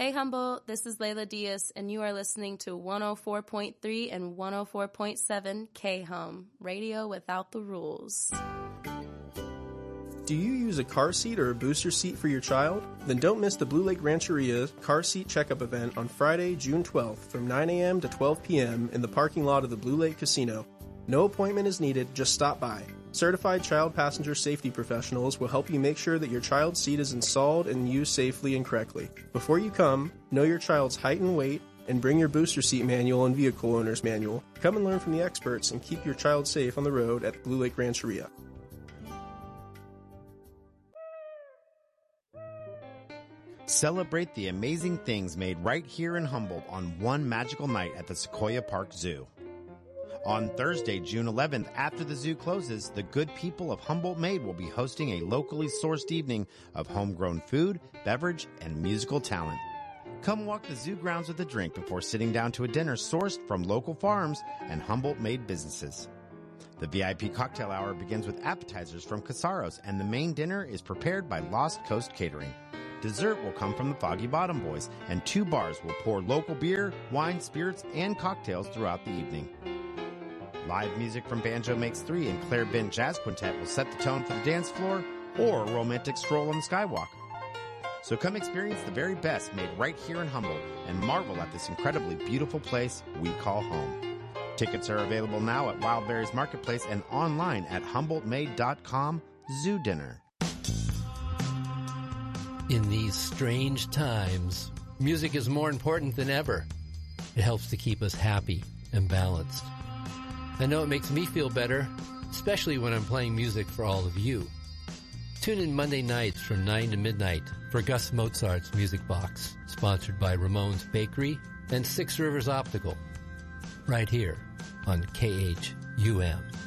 Hey Humboldt, this is Layla Diaz, and you are listening to 104.3 and 104.7 K-Hum, radio without the rules. Do you use a car seat or a booster seat for your child? Then don't miss the Blue Lake Rancheria Car Seat Checkup event on Friday, June 12th from 9 a.m. to 12 p.m. in the parking lot of the Blue Lake Casino. No appointment is needed, just stop by. Certified child passenger safety professionals will help you make sure that your child's seat is installed and used safely and correctly. Before you come, know your child's height and weight, and bring your booster seat manual and vehicle owner's manual. Come and learn from the experts and keep your child safe on the road at Blue Lake Rancheria. Celebrate the amazing things made right here in Humboldt on one magical night at the Sequoia Park Zoo. On Thursday, June 11th, after the zoo closes, the good people of Humboldt Made will be hosting a locally sourced evening of homegrown food, beverage, and musical talent. Come walk the zoo grounds with a drink before sitting down to a dinner sourced from local farms and Humboldt Made businesses. The VIP cocktail hour begins with appetizers from Casaros, and the main dinner is prepared by Lost Coast Catering. Dessert will come from the Foggy Bottom Boys, and 2 bars will pour local beer, wine, spirits, and cocktails throughout the evening. Live music from Banjo Makes 3 and Claire Bent Jazz Quintet will set the tone for the dance floor or a romantic stroll on the skywalk. So come experience the very best made right here in Humboldt and marvel at this incredibly beautiful place we call home. Tickets are available now at Wildberries Marketplace and online at HumboldtMade.com Zoo Dinner. In these strange times, music is more important than ever. It helps to keep us happy and balanced. I know it makes me feel better, especially when I'm playing music for all of you. Tune in Monday nights from 9 to midnight for Gus Mozart's Music Box, sponsored by Ramon's Bakery and Six Rivers Optical, right here on KHUM.